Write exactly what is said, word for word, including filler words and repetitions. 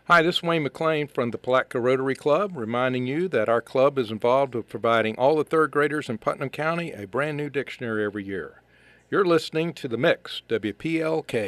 Hi, this is Wayne McLean from the Palatka Rotary Club, reminding you that our club is involved with providing all the third graders in Putnam County a brand new dictionary every year. You're listening to The Mix, W P L K